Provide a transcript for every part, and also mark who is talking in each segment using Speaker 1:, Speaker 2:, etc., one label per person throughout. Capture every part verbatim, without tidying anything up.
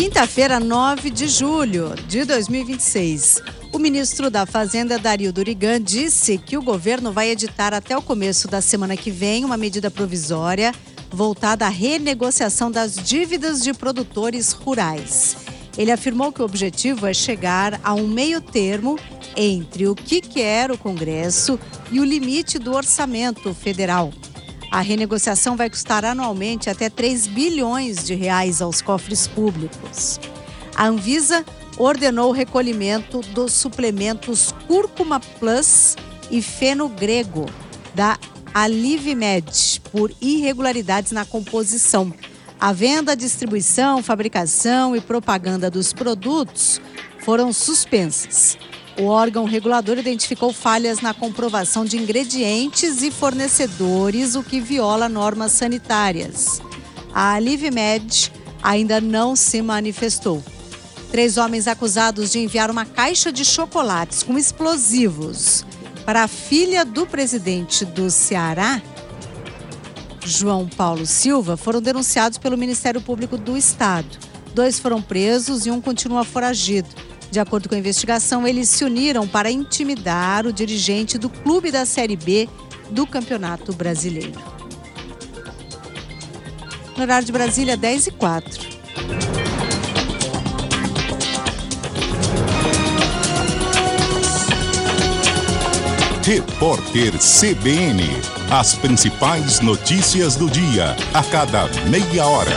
Speaker 1: Quinta-feira, nove de julho de dois mil e vinte e seis. O ministro da Fazenda, Dario Durigan, disse que o governo vai editar até o começo da semana que vem uma medida provisória voltada à renegociação das dívidas de produtores rurais. Ele afirmou que o objetivo é chegar a um meio termo entre o que quer o Congresso e o limite do orçamento federal. A renegociação vai custar anualmente até três bilhões de reais aos cofres públicos. A Anvisa ordenou o recolhimento dos suplementos Cúrcuma Plus e Fenogrego da Alivimed por irregularidades na composição. A venda, distribuição, fabricação e propaganda dos produtos foram suspensas. O órgão regulador identificou falhas na comprovação de ingredientes e fornecedores, o que viola normas sanitárias. A Alivimed ainda não se manifestou. Três homens acusados de enviar uma caixa de chocolates com explosivos para a filha do presidente do Ceará, João Paulo Silva, foram denunciados pelo Ministério Público do Estado. Dois foram presos e um continua foragido. De acordo com a investigação, eles se uniram para intimidar o dirigente do clube da Série B do Campeonato Brasileiro. No horário de Brasília, dez e quatro.
Speaker 2: Repórter C B N. As principais notícias do dia, a cada meia hora.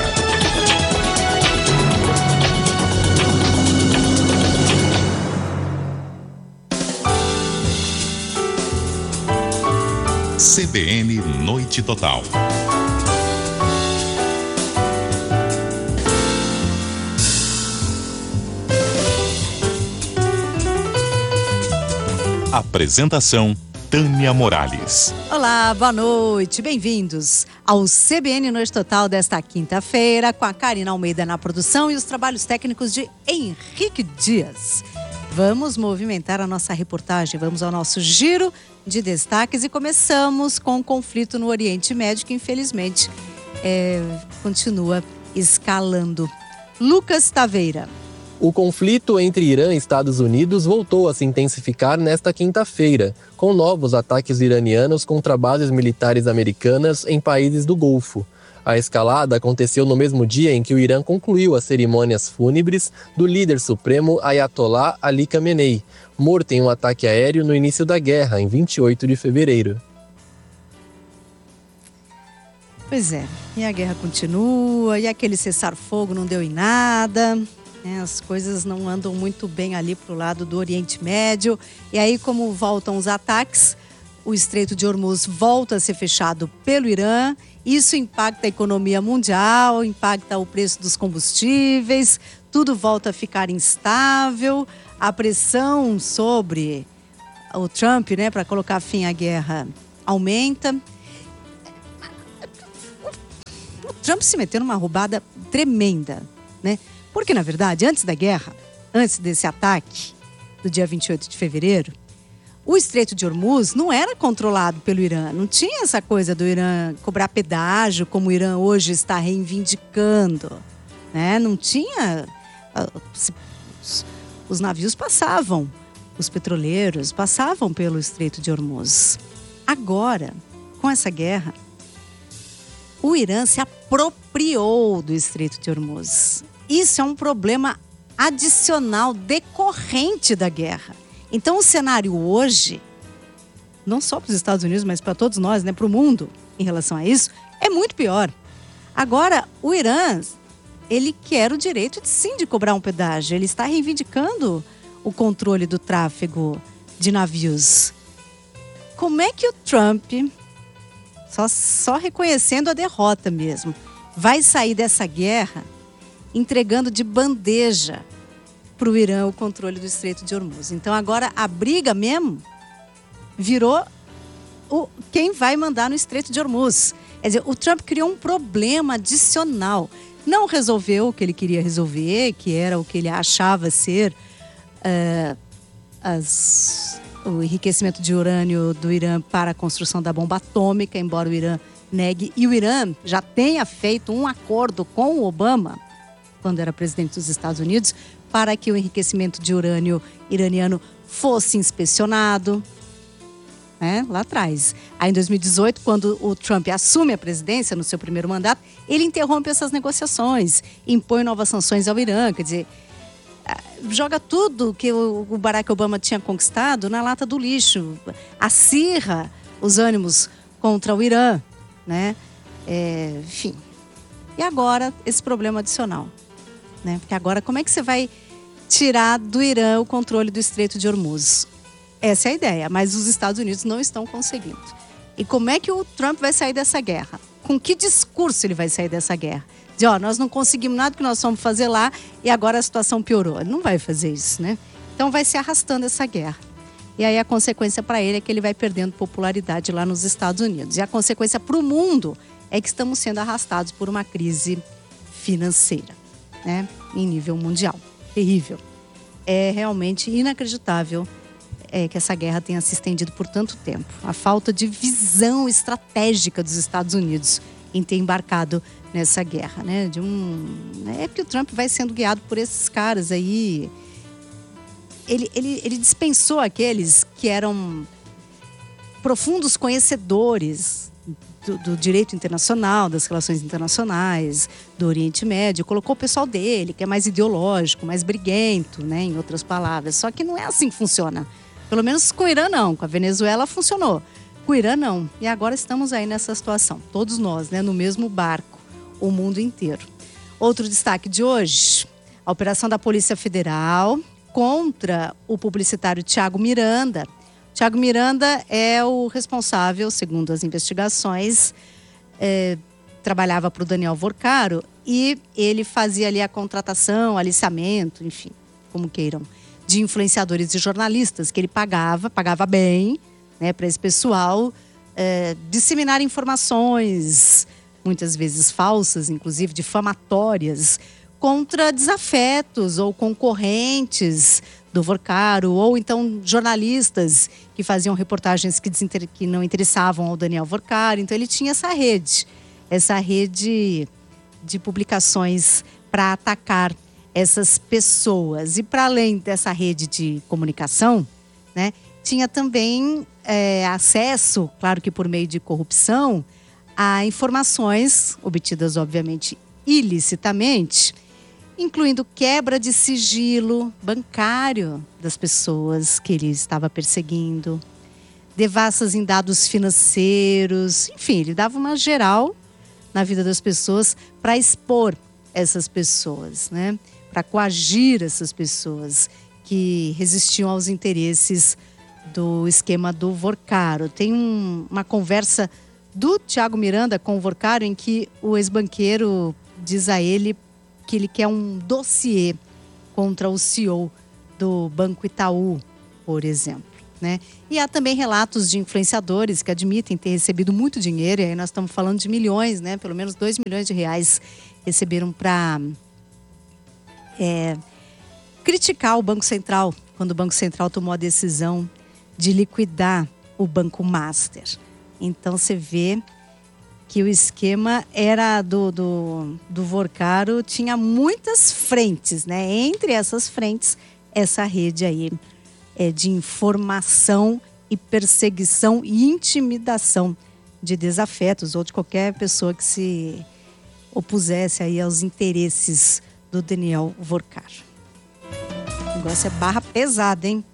Speaker 2: C B N Noite Total. Apresentação: Tânia Morales.
Speaker 1: Olá, boa noite, bem-vindos ao C B N Noite Total desta quinta-feira, com a Karina Almeida na produção e os trabalhos técnicos de Henrique Dias. Vamos movimentar a nossa reportagem, vamos ao nosso giro de destaques e começamos com o conflito no Oriente Médio, que infelizmente é, continua escalando. Lucas Taveira.
Speaker 3: O conflito entre Irã e Estados Unidos voltou a se intensificar nesta quinta-feira, com novos ataques iranianos contra bases militares americanas em países do Golfo. A escalada aconteceu no mesmo dia em que o Irã concluiu as cerimônias fúnebres do líder supremo Ayatollah Ali Khamenei, morto em um ataque aéreo no início da guerra, em vinte e oito de fevereiro.
Speaker 1: Pois é, e a guerra continua, e aquele cessar-fogo não deu em nada. As coisas não andam muito bem ali para o lado do Oriente Médio. E aí, como voltam os ataques, o Estreito de Hormuz volta a ser fechado pelo Irã. Isso impacta a economia mundial, impacta o preço dos combustíveis, tudo volta a ficar instável. A pressão sobre o Trump, né, para colocar fim à guerra aumenta. O Trump se meteu numa roubada tremenda, né? Porque, na verdade, antes da guerra, antes desse ataque do dia vinte e oito de fevereiro, o Estreito de Hormuz não era controlado pelo Irã. Não tinha essa coisa do Irã cobrar pedágio, como o Irã hoje está reivindicando, né? Não tinha... Os, os navios passavam, os petroleiros passavam pelo Estreito de Hormuz. Agora, com essa guerra, o Irã se apropriou do Estreito de Hormuz. Isso é um problema adicional decorrente da guerra. Então, o cenário hoje, não só para os Estados Unidos, mas para todos nós, né, para o mundo, em relação a isso, é muito pior. Agora, o Irã, ele quer o direito de sim de cobrar um pedágio. Ele está reivindicando o controle do tráfego de navios. Como é que o Trump, só, só reconhecendo a derrota mesmo, vai sair dessa guerra entregando de bandeja para o Irã o controle do Estreito de Hormuz? Então agora a briga mesmo virou o, quem vai mandar no Estreito de Hormuz. Quer dizer, o Trump criou um problema adicional. Não resolveu o que ele queria resolver, que era o que ele achava ser uh, as, o enriquecimento de urânio do Irã para a construção da bomba atômica, embora o Irã negue. E o Irã já tenha feito um acordo com o Obama quando era presidente dos Estados Unidos, para que o enriquecimento de urânio iraniano fosse inspecionado, né, lá atrás. Aí em dois mil e dezoito, quando o Trump assume a presidência no seu primeiro mandato, ele interrompe essas negociações, impõe novas sanções ao Irã, quer dizer, joga tudo que o Barack Obama tinha conquistado na lata do lixo, acirra os ânimos contra o Irã, né? É, enfim. E agora, esse problema adicional, né? Porque agora, como é que você vai tirar do Irã o controle do Estreito de Hormuz? Essa é a ideia, mas os Estados Unidos não estão conseguindo. E como é que o Trump vai sair dessa guerra? Com que discurso ele vai sair dessa guerra? Dizer, ó, nós não conseguimos nada que nós fomos fazer lá e agora a situação piorou. Ele não vai fazer isso, né? Então vai se arrastando essa guerra. E aí a consequência para ele é que ele vai perdendo popularidade lá nos Estados Unidos. E a consequência para o mundo é que estamos sendo arrastados por uma crise financeira, né? Em nível mundial. Terrível. É realmente inacreditável é, que essa guerra tenha se estendido por tanto tempo. A falta de visão estratégica dos Estados Unidos em ter embarcado nessa guerra, né? De um... É que o Trump vai sendo guiado por esses caras aí. Ele, ele, ele dispensou aqueles que eram profundos conhecedores do, do direito internacional, das relações internacionais, do Oriente Médio. Colocou o pessoal dele, que é mais ideológico, mais briguento, né? Em outras palavras. Só que não é assim que funciona. Pelo menos com o Irã não, com a Venezuela funcionou. Com o Irã não. E agora estamos aí nessa situação. Todos nós, né? No mesmo barco. O mundo inteiro. Outro destaque de hoje, a operação da Polícia Federal contra o publicitário Thiago Miranda. Thiago Miranda é o responsável, segundo as investigações, é, trabalhava para o Daniel Vorcaro e ele fazia ali a contratação, aliciamento, enfim, como queiram, de influenciadores e jornalistas que ele pagava, pagava bem, né, para esse pessoal é, disseminar informações, muitas vezes falsas, inclusive difamatórias, contra desafetos ou concorrentes do Vorcaro, ou então jornalistas que faziam reportagens que, desinter... que não interessavam ao Daniel Vorcaro. Então ele tinha essa rede, essa rede de publicações para atacar essas pessoas. E para além dessa rede de comunicação, né, tinha também é, acesso, claro que por meio de corrupção, a informações obtidas, obviamente, ilicitamente, incluindo quebra de sigilo bancário das pessoas que ele estava perseguindo, devassas em dados financeiros, enfim, ele dava uma geral na vida das pessoas para expor essas pessoas, né? Para coagir essas pessoas que resistiam aos interesses do esquema do Vorcaro. Tem um, uma conversa do Thiago Miranda com o Vorcaro, em que o ex-banqueiro diz a ele que ele quer um dossiê contra o C E O do Banco Itaú, por exemplo, né? E há também relatos de influenciadores que admitem ter recebido muito dinheiro, e aí nós estamos falando de milhões, né? Pelo menos dois milhões de reais receberam para é, criticar o Banco Central, quando o Banco Central tomou a decisão de liquidar o Banco Master. Então você vê que o esquema era do, do, do Vorcaro, tinha muitas frentes, né? Entre essas frentes, essa rede aí é de informação e perseguição e intimidação de desafetos ou de qualquer pessoa que se opusesse aí aos interesses do Daniel Vorcaro. O negócio é barra pesada, hein?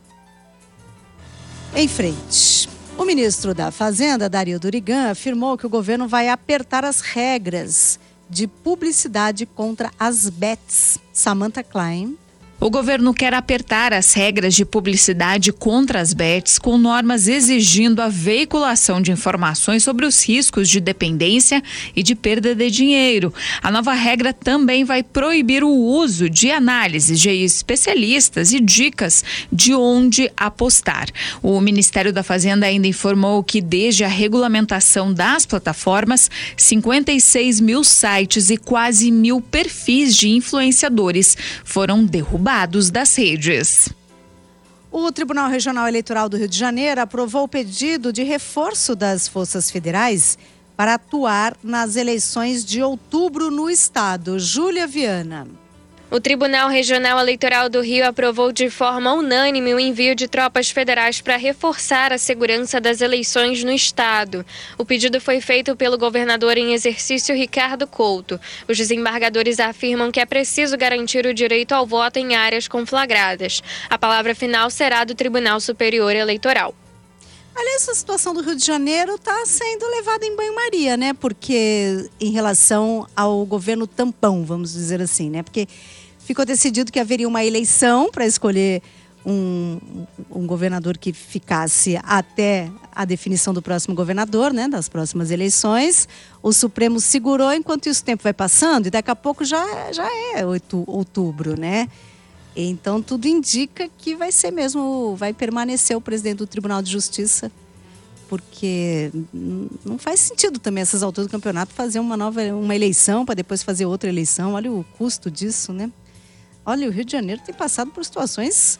Speaker 1: Em frente. O ministro da Fazenda, Dario Durigan, afirmou que o governo vai apertar as regras de publicidade contra as bets. Samantha Klein.
Speaker 4: O governo quer apertar as regras de publicidade contra as bets, com normas exigindo a veiculação de informações sobre os riscos de dependência e de perda de dinheiro. A nova regra também vai proibir o uso de análises de especialistas e dicas de onde apostar. O Ministério da Fazenda ainda informou que, desde a regulamentação das plataformas, cinquenta e seis mil sites e quase mil perfis de influenciadores foram derrubados das redes.
Speaker 1: O Tribunal Regional Eleitoral do Rio de Janeiro aprovou o pedido de reforço das forças federais para atuar nas eleições de outubro no estado. Júlia Viana.
Speaker 5: O Tribunal Regional Eleitoral do Rio aprovou de forma unânime o envio de tropas federais para reforçar a segurança das eleições no estado. O pedido foi feito pelo governador em exercício Ricardo Couto. Os desembargadores afirmam que é preciso garantir o direito ao voto em áreas conflagradas. A palavra final será do Tribunal Superior Eleitoral.
Speaker 1: Aliás, essa situação do Rio de Janeiro está sendo levada em banho-maria, né? Porque em relação ao governo tampão, vamos dizer assim, né? Porque ficou decidido que haveria uma eleição para escolher um, um governador que ficasse até a definição do próximo governador, né? Das próximas eleições. O Supremo segurou, enquanto isso o tempo vai passando, e daqui a pouco já, já é outubro, né? Então, tudo indica que vai ser mesmo, vai permanecer o presidente do Tribunal de Justiça, porque não faz sentido também, essas alturas do campeonato, fazer uma nova uma eleição para depois fazer outra eleição. Olha o custo disso, né? Olha, o Rio de Janeiro tem passado por situações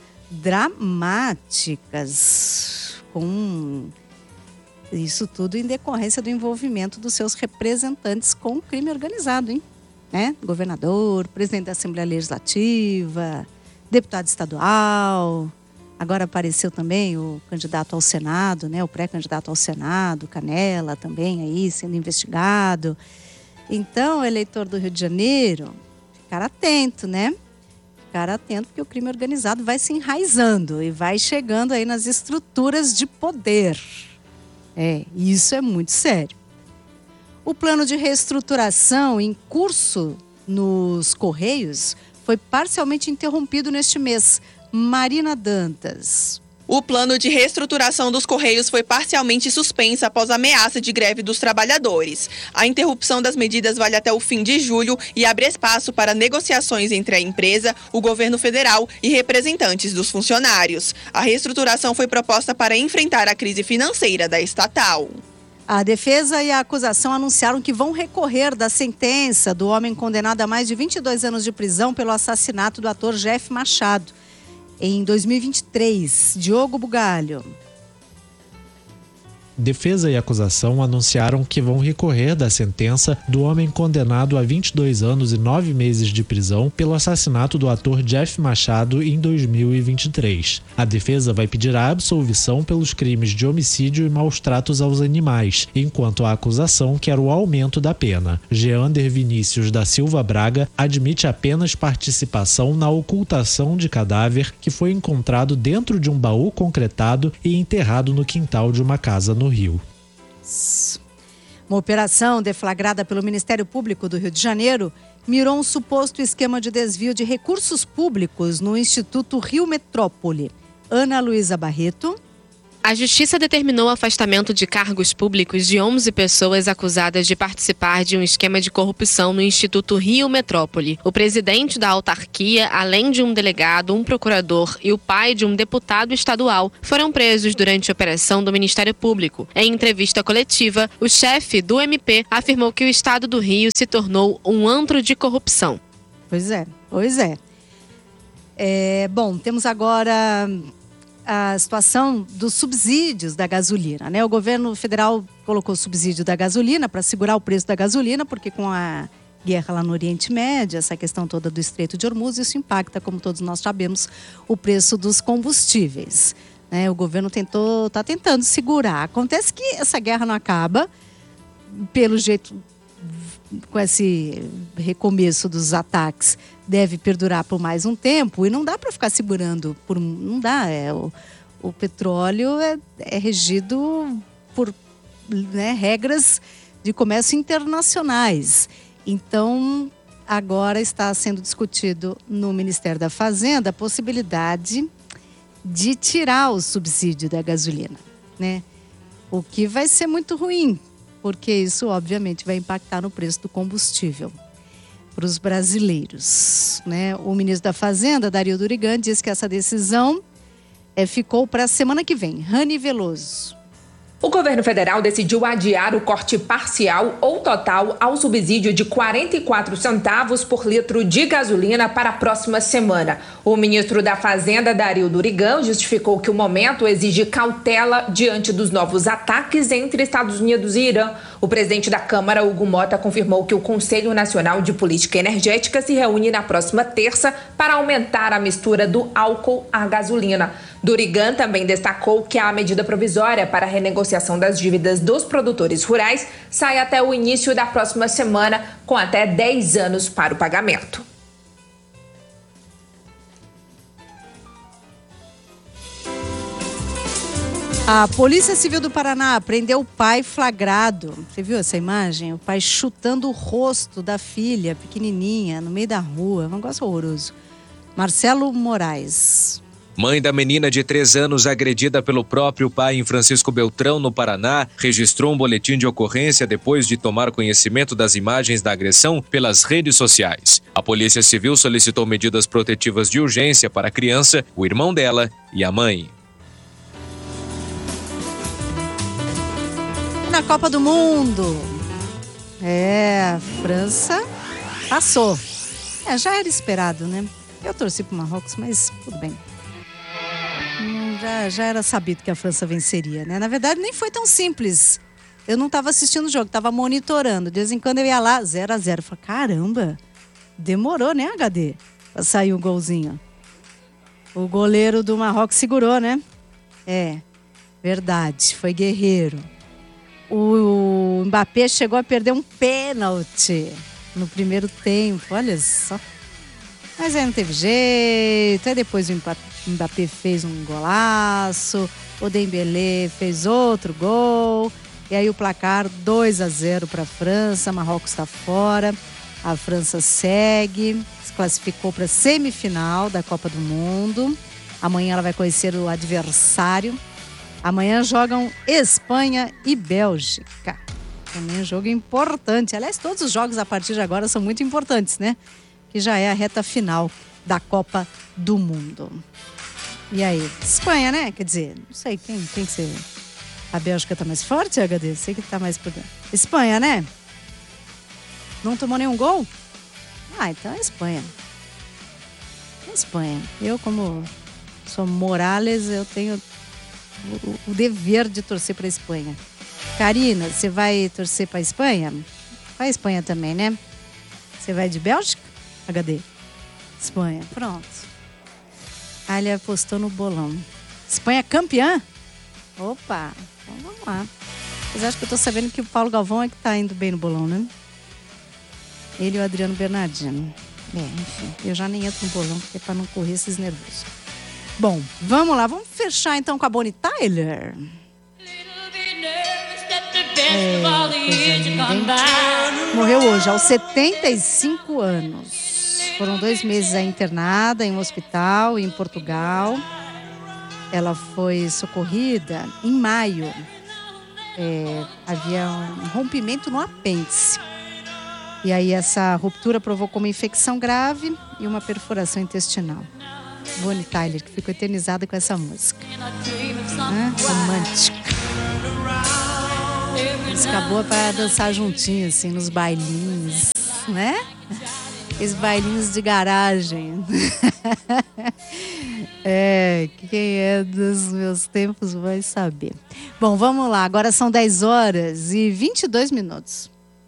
Speaker 1: dramáticas, com isso tudo em decorrência do envolvimento dos seus representantes com o crime organizado, hein? Né? Governador, presidente da Assembleia Legislativa, deputado estadual, agora apareceu também o candidato ao Senado, né, o pré-candidato ao Senado, Canela também aí sendo investigado. Então, o eleitor do Rio de Janeiro, ficar atento, né? Ficar atento, porque o crime organizado vai se enraizando e vai chegando aí nas estruturas de poder. É, isso é muito sério. O plano de reestruturação em curso nos Correios foi parcialmente interrompido neste mês. Marina Dantas.
Speaker 6: O plano de reestruturação dos Correios foi parcialmente suspenso após a ameaça de greve dos trabalhadores. A interrupção das medidas vale até o fim de julho e abre espaço para negociações entre a empresa, o governo federal e representantes dos funcionários. A reestruturação foi proposta para enfrentar a crise financeira da estatal.
Speaker 1: A defesa e a acusação anunciaram que vão recorrer da sentença do homem condenado a mais de vinte e dois anos de prisão pelo assassinato do ator Jeff Machado em dois mil e vinte e três. Diogo Bugalho.
Speaker 7: Defesa e acusação anunciaram que vão recorrer da sentença do homem condenado a vinte e dois anos e nove meses de prisão pelo assassinato do ator Jeff Machado em dois mil e vinte e três. A defesa vai pedir a absolvição pelos crimes de homicídio e maus tratos aos animais, enquanto a acusação quer o aumento da pena. Geander Vinícius da Silva Braga admite apenas participação na ocultação de cadáver que foi encontrado dentro de um baú concretado e enterrado no quintal de uma casa no no Rio.
Speaker 1: Uma operação deflagrada pelo Ministério Público do Rio de Janeiro mirou um suposto esquema de desvio de recursos públicos no Instituto Rio Metrópole. Ana Luísa Barreto.
Speaker 8: A Justiça determinou o afastamento de cargos públicos de onze pessoas acusadas de participar de um esquema de corrupção no Instituto Rio Metrópole. O presidente da autarquia, além de um delegado, um procurador e o pai de um deputado estadual, foram presos durante a operação do Ministério Público. Em entrevista coletiva, o chefe do M P afirmou que o estado do Rio se tornou um antro de corrupção.
Speaker 1: Pois é, pois é. É, bom, temos agora a situação dos subsídios da gasolina, né? O governo federal colocou o subsídio da gasolina para segurar o preço da gasolina, porque com a guerra lá no Oriente Médio, essa questão toda do Estreito de Hormuz, isso impacta, como todos nós sabemos, o preço dos combustíveis, né? O governo tentou, está tentando segurar. Acontece que essa guerra não acaba, pelo jeito, com esse recomeço dos ataques, deve perdurar por mais um tempo e não dá para ficar segurando, por, não dá, é, o, o petróleo é, é regido por, né, regras de comércio internacionais. Então, agora está sendo discutido no Ministério da Fazenda a possibilidade de tirar o subsídio da gasolina, né? O que vai ser muito ruim, porque isso obviamente vai impactar no preço do combustível para os brasileiros, né? O ministro da Fazenda, Dario Durigan, diz que essa decisão é, ficou para a semana que vem. Rani Veloso.
Speaker 9: O governo federal decidiu adiar o corte parcial ou total ao subsídio de quarenta e quatro centavos por litro de gasolina para a próxima semana. O ministro da Fazenda, Dario Durigan, justificou que o momento exige cautela diante dos novos ataques entre Estados Unidos e Irã. O presidente da Câmara, Hugo Mota, confirmou que o Conselho Nacional de Política Energética se reúne na próxima terça para aumentar a mistura do álcool à gasolina. Durigan também destacou que a medida provisória para a renegociação das dívidas dos produtores rurais sai até o início da próxima semana, com até dez anos para o pagamento.
Speaker 1: A Polícia Civil do Paraná prendeu o pai flagrado. Você viu essa imagem? O pai chutando o rosto da filha pequenininha no meio da rua. Um negócio horroroso. Marcelo Moraes.
Speaker 10: Mãe da menina de três anos agredida pelo próprio pai em Francisco Beltrão, no Paraná, registrou um boletim de ocorrência depois de tomar conhecimento das imagens da agressão pelas redes sociais. A Polícia Civil solicitou medidas protetivas de urgência para a criança, o irmão dela e a mãe.
Speaker 1: Na Copa do Mundo. É, a França passou. É, já era esperado, né? Eu torci pro Marrocos, mas tudo bem. Já, já era sabido que a França venceria, né? Na verdade, nem foi tão simples. Eu não estava assistindo o jogo, estava monitorando. De vez em quando eu ia lá, zero a zero. Falei, caramba, demorou, né, H D? Pra sair um golzinho. O goleiro do Marrocos segurou, né? É, verdade, foi guerreiro. O Mbappé chegou a perder um pênalti no primeiro tempo, olha só. Mas aí não teve jeito, aí depois o Mbappé fez um golaço, o Dembélé fez outro gol, e aí o placar dois a zero para a França, Marrocos está fora, a França segue, se classificou para a semifinal da Copa do Mundo, amanhã ela vai conhecer o adversário. Amanhã jogam Espanha e Bélgica. Também é um jogo importante. Aliás, todos os jogos a partir de agora são muito importantes, né? Que já é a reta final da Copa do Mundo. E aí? Espanha, né? Quer dizer, não sei quem tem que ser. A Bélgica tá mais forte, H D? Sei que tá mais por dentro. Espanha, né? Não tomou nenhum gol? Ah, então é Espanha. É Espanha. Eu, como sou Morales, eu tenho O, o dever de torcer para a Espanha. Karina, você vai torcer para a Espanha? Para a Espanha também, né? Você vai de Bélgica? H D? Espanha, pronto. Ah, ele apostou no bolão. Espanha campeã? Opa, então vamos lá. Vocês acham que eu tô sabendo que o Paulo Galvão é que tá indo bem no bolão, né? Ele e o Adriano Bernardino. É, enfim, eu já nem entro no bolão, porque é para não correr esses nervosos. Bom, vamos lá, vamos fechar então com a Bonnie Tyler. É, morreu hoje, aos setenta e cinco anos. Foram dois meses aí internada em um hospital em Portugal. Ela foi socorrida em maio. É, havia um rompimento no apêndice. E aí essa ruptura provocou uma infecção grave e uma perfuração intestinal. Bonnie Tyler, que ficou eternizada com essa música. Né? Romântica. Música boa para dançar juntinho, assim, nos bailinhos, né? Esses bailinhos de garagem. É, quem é dos meus tempos vai saber. Bom, vamos lá. Agora são dez horas e vinte e dois minutos.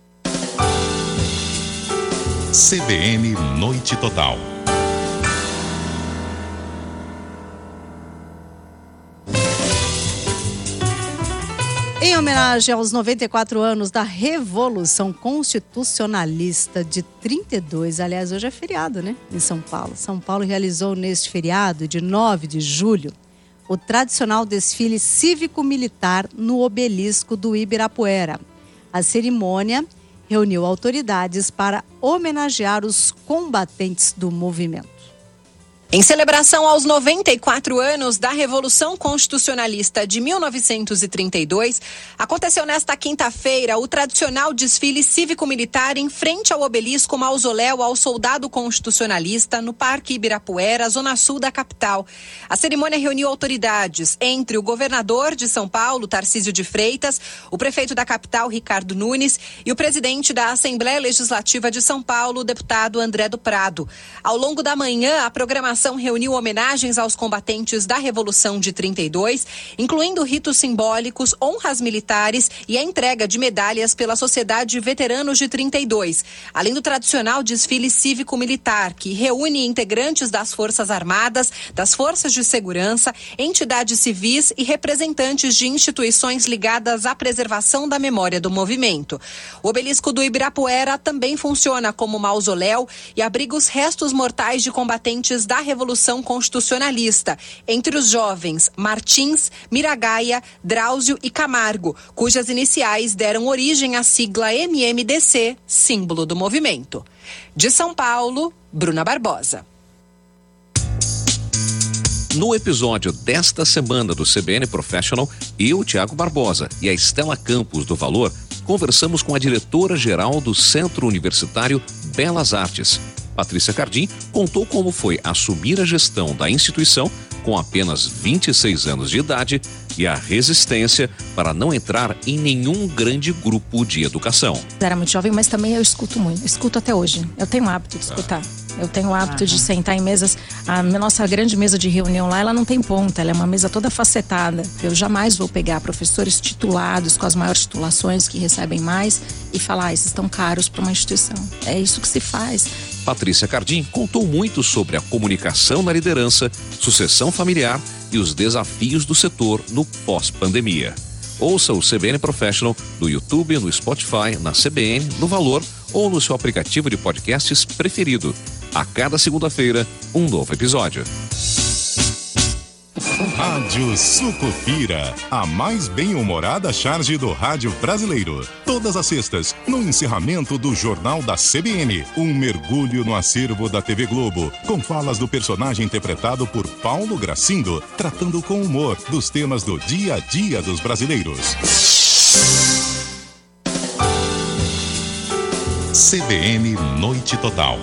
Speaker 2: C B N Noite Total.
Speaker 1: Em homenagem aos noventa e quatro anos da Revolução Constitucionalista de trinta e dois, aliás, hoje é feriado, né? Em São Paulo. São Paulo realizou neste feriado, de nove de julho, o tradicional desfile cívico-militar no obelisco do Ibirapuera. A cerimônia reuniu autoridades para homenagear os combatentes do movimento.
Speaker 11: Em celebração aos noventa e quatro anos da Revolução Constitucionalista de mil novecentos e trinta e dois, aconteceu nesta quinta-feira o tradicional desfile cívico-militar em frente ao obelisco Mausoléu ao Soldado Constitucionalista no Parque Ibirapuera, zona sul da capital. A cerimônia reuniu autoridades, entre o governador de São Paulo, Tarcísio de Freitas, o prefeito da capital, Ricardo Nunes, e o presidente da Assembleia Legislativa de São Paulo, o deputado André do Prado. Ao longo da manhã, a programação programação reuniu homenagens aos combatentes da Revolução de trinta e dois, incluindo ritos simbólicos, honras militares e a entrega de medalhas pela Sociedade Veteranos de trinta e dois, além do tradicional desfile cívico-militar, que reúne integrantes das Forças Armadas, das Forças de Segurança, entidades civis e representantes de instituições ligadas à preservação da memória do movimento. O obelisco do Ibirapuera também funciona como mausoléu e abriga os restos mortais de combatentes da Revolução Constitucionalista, entre os jovens Martins, Miragaia, Drauzio e Camargo, cujas iniciais deram origem à sigla M M D C, símbolo do movimento. De São Paulo, Bruna Barbosa.
Speaker 12: No episódio desta semana do C B N Professional, eu, Tiago Barbosa, e a Estela Campos do Valor, conversamos com a diretora-geral do Centro Universitário Belas Artes. Patrícia Cardim contou como foi assumir a gestão da instituição com apenas vinte e seis anos de idade e a resistência para não entrar em nenhum grande grupo de educação.
Speaker 13: Eu era muito jovem, mas também eu escuto muito. Eu escuto até hoje. Eu tenho o hábito de escutar. Eu tenho o hábito ah, de sentar em mesas. A nossa grande mesa de reunião lá, ela não tem ponta. Ela é uma mesa toda facetada. Eu jamais vou pegar professores titulados com as maiores titulações, que recebem mais, e falar, ah, esses estão caros para uma instituição. É isso que se faz.
Speaker 12: Patrícia Cardim contou muito sobre a comunicação na liderança, sucessão familiar e os desafios do setor no pós-pandemia. Ouça o C B N Professional no YouTube, no Spotify, na C B N, no Valor ou no seu aplicativo de podcasts preferido. A cada segunda-feira, um novo episódio.
Speaker 2: Rádio Sucupira, a mais bem-humorada charge do rádio brasileiro. Todas as sextas, no encerramento do Jornal da C B N, um mergulho no acervo da T V Globo, com falas do personagem interpretado por Paulo Gracindo, tratando com humor dos temas do dia a dia dos brasileiros. C B N Noite Total.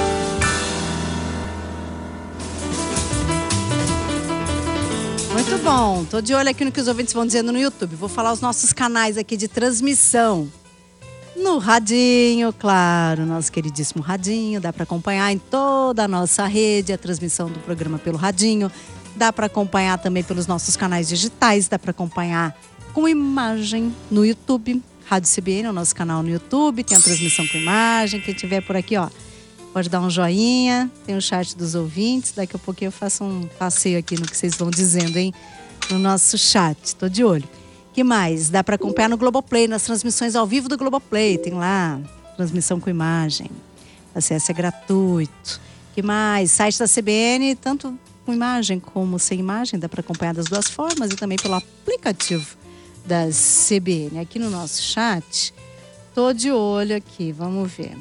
Speaker 1: Muito bom, tô de olho aqui no que os ouvintes vão dizendo no YouTube. Vou falar os nossos canais aqui de transmissão. No Radinho, claro, nosso queridíssimo Radinho. Dá para acompanhar em toda a nossa rede a transmissão do programa pelo Radinho. Dá para acompanhar também pelos nossos canais digitais. Dá para acompanhar com imagem no YouTube. Rádio C B N é o nosso canal no YouTube. Tem a transmissão com imagem. Quem tiver por aqui, ó, pode dar um joinha, tem o chat dos ouvintes. Daqui a pouquinho eu faço um passeio aqui no que vocês vão dizendo, hein? No nosso chat, tô de olho. Que mais? Dá para acompanhar no Globoplay, nas transmissões ao vivo do Globoplay. Tem lá, transmissão com imagem. Acesso é gratuito. Que mais? Site da C B N, tanto com imagem como sem imagem. Dá para acompanhar das duas formas e também pelo aplicativo da C B N. Aqui no nosso chat, tô de olho aqui, vamos ver.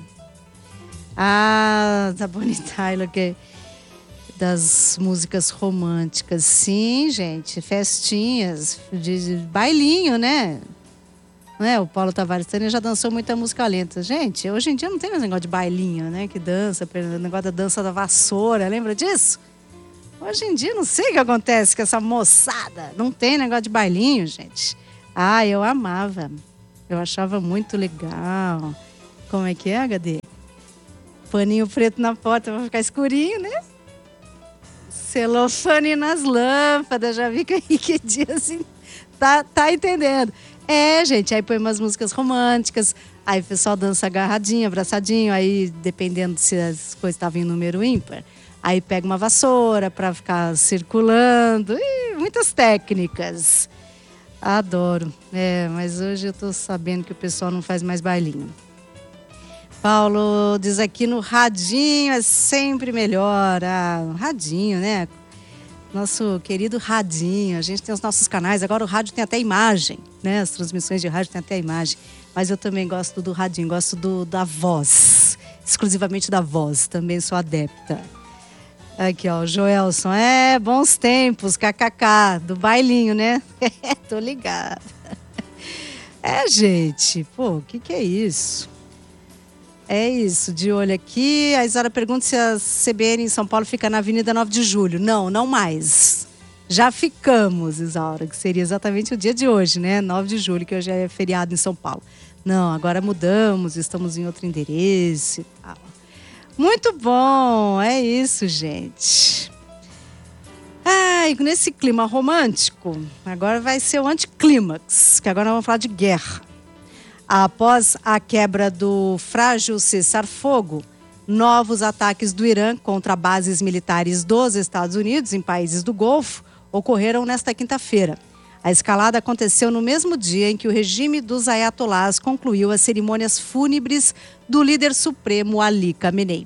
Speaker 1: Ah, tá bonita, Tyler, que das músicas românticas. Sim, gente, festinhas de bailinho, né? Não é? O Paulo Tavares também já dançou muita música lenta. Gente, hoje em dia não tem mais negócio de bailinho, né? Que dança, o negócio da dança da vassoura, lembra disso? Hoje em dia não sei o que acontece com essa moçada. Não tem negócio de bailinho, gente. Ah, eu amava. Eu achava muito legal. Como é que é, H D? Paninho preto na porta pra ficar escurinho, né? Celofane nas lâmpadas. Já vi que o Henrique Dias tá, tá entendendo. É, gente, aí põe umas músicas românticas. Aí o pessoal dança agarradinho, abraçadinho. Aí, dependendo se as coisas estavam em número ímpar, aí pega uma vassoura pra ficar circulando. Ih, muitas técnicas. Adoro. É, mas hoje eu tô sabendo que o pessoal não faz mais bailinho. Paulo diz aqui no Radinho é sempre melhor. Ah, Radinho, né? Nosso querido Radinho. A gente tem os nossos canais. Agora o rádio tem até imagem, né? As transmissões de rádio tem até imagem. Mas eu também gosto do Radinho, gosto do, da voz. Exclusivamente da voz. Também sou adepta. Aqui, ó, o Joelson. É, bons tempos, kkk. Do bailinho, né? Tô ligada. É, gente. Pô, o que que é isso? É isso, de olho aqui. A Isara pergunta se a C B N em São Paulo fica na Avenida nove de julho. Não, não mais. Já ficamos, Isaura, que seria exatamente o dia de hoje, né? nove de julho, que hoje é feriado em São Paulo. Não, agora mudamos, estamos em outro endereço e tal. Muito bom, é isso, gente. aí, nesse clima romântico, agora vai ser o anticlímax, que agora nós vamos falar de guerra. Após a quebra do frágil cessar-fogo, novos ataques do Irã contra bases militares dos Estados Unidos em países do Golfo ocorreram nesta quinta-feira. A escalada aconteceu no mesmo dia em que o regime dos ayatolás concluiu as cerimônias fúnebres do líder supremo Ali Khamenei.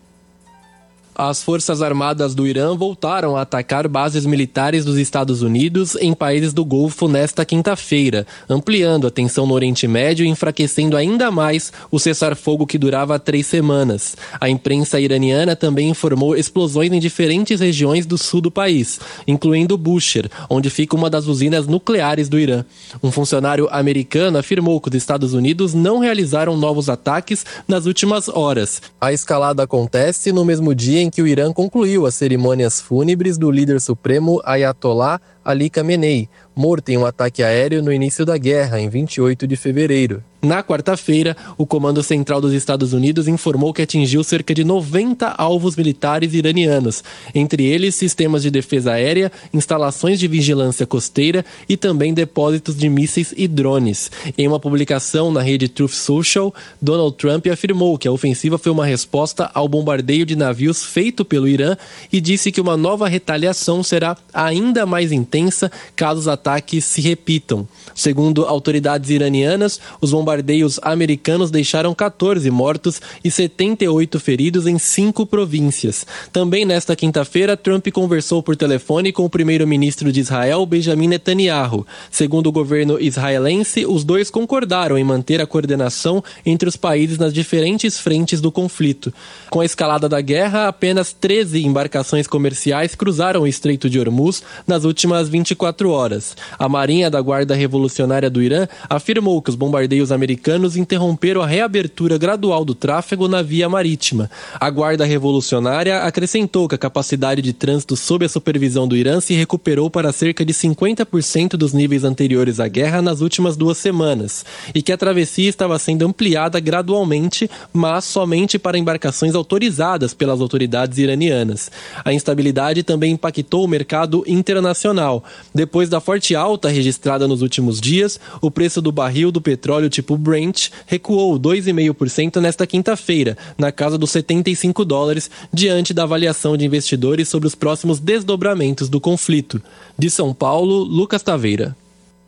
Speaker 3: As Forças Armadas do Irã voltaram a atacar bases militares dos Estados Unidos em países do Golfo nesta quinta-feira, ampliando a tensão no Oriente Médio e enfraquecendo ainda mais o cessar-fogo que durava três semanas. A imprensa iraniana também informou explosões em diferentes regiões do sul do país, incluindo Bushehr, onde fica uma das usinas nucleares do Irã. Um funcionário americano afirmou que os Estados Unidos não realizaram novos ataques nas últimas horas. A escalada acontece no mesmo dia em que o Irã concluiu as cerimônias fúnebres do líder supremo Ayatollah Ali Khamenei, morto em um ataque aéreo no início da guerra, em vinte e oito de fevereiro. Na quarta-feira, o Comando Central dos Estados Unidos informou que atingiu cerca de noventa alvos militares iranianos, entre eles sistemas de defesa aérea, instalações de vigilância costeira e também depósitos de mísseis e drones. Em uma publicação na rede Truth Social, Donald Trump afirmou que a ofensiva foi uma resposta ao bombardeio de navios feito pelo Irã e disse que uma nova retaliação será ainda mais intensa caso os ataques se repitam. Segundo autoridades iranianas, os bombardeios americanos deixaram quatorze mortos e setenta e oito feridos em cinco províncias. Também nesta quinta-feira, Trump conversou por telefone com o primeiro-ministro de Israel, Benjamin Netanyahu. Segundo o governo israelense, os dois concordaram em manter a coordenação entre os países nas diferentes frentes do conflito. Com a escalada da guerra, apenas treze embarcações comerciais cruzaram o Estreito de Hormuz nas últimas vinte e quatro horas. A Marinha da Guarda Revolucionária do Irã afirmou que os bombardeios americanos interromperam a reabertura gradual do tráfego na via marítima. A Guarda Revolucionária acrescentou que a capacidade de trânsito sob a supervisão do Irã se recuperou para cerca de cinquenta por cento dos níveis anteriores à guerra nas últimas duas semanas e que a travessia estava sendo ampliada gradualmente, mas somente para embarcações autorizadas pelas autoridades iranianas. A instabilidade também impactou o mercado internacional. Depois da forte alta registrada nos últimos dias, o preço do barril do petróleo tipo Brent recuou dois vírgula cinco por cento nesta quinta-feira, na casa dos setenta e cinco dólares, diante da avaliação de investidores sobre os próximos desdobramentos do conflito. De São Paulo, Lucas Taveira.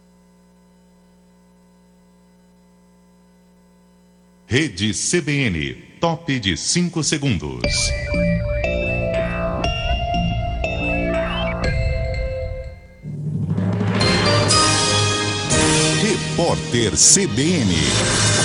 Speaker 2: Rede C B N, top de cinco segundos. Repórter C B N.